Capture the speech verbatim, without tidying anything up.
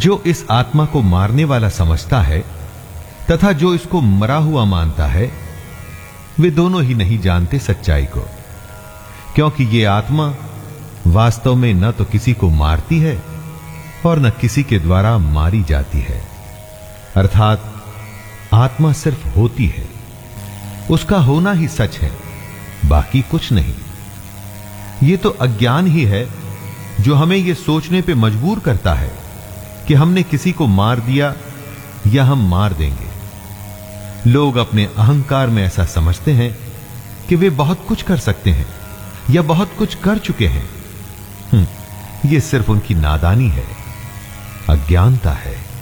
जो इस आत्मा को मारने वाला समझता है तथा जो इसको मरा हुआ मानता है, वे दोनों ही नहीं जानते सच्चाई को, क्योंकि ये आत्मा वास्तव में न तो किसी को मारती है और न किसी के द्वारा मारी जाती है। अर्थात आत्मा सिर्फ होती है, उसका होना ही सच है, बाकी कुछ नहीं। ये तो अज्ञान ही है जो हमें यह सोचने पे मजबूर करता है कि हमने किसी को मार दिया या हम मार देंगे। लोग अपने अहंकार में ऐसा समझते हैं कि वे बहुत कुछ कर सकते हैं या बहुत कुछ कर चुके हैं। यह सिर्फ उनकी नादानी है, अज्ञानता है।